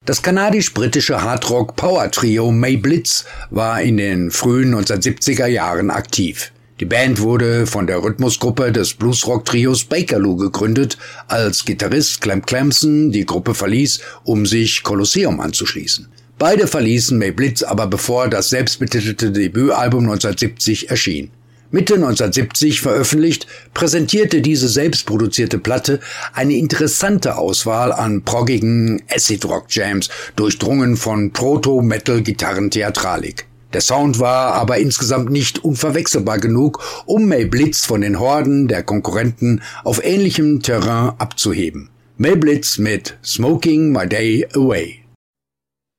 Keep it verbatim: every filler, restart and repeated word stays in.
Das kanadisch-britische Hardrock-Power-Trio May Blitz war in den frühen neunzehnhundertsiebziger Jahren aktiv. Die Band wurde von der Rhythmusgruppe des Bluesrock-Trios Bakerloo gegründet, als Gitarrist Clem Clemson die Gruppe verließ, um sich Colosseum anzuschließen. Beide verließen May Blitz aber bevor das selbstbetitelte Debütalbum neunzehnhundertsiebzig erschien. Mitte neunzehnhundertsiebzig veröffentlicht, präsentierte diese selbstproduzierte Platte eine interessante Auswahl an proggigen Acid-Rock-Jams, durchdrungen von Proto-Metal-Gitarrentheatralik. Der Sound war aber insgesamt nicht unverwechselbar genug, um May Blitz von den Horden der Konkurrenten auf ähnlichem Terrain abzuheben. May Blitz mit Smoking My Day Away.